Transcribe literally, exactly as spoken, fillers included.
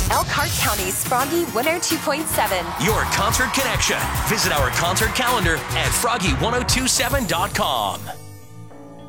Elkhart County's Froggy one oh two point seven. Your concert connection. Visit our concert calendar at froggy ten twenty-seven dot com.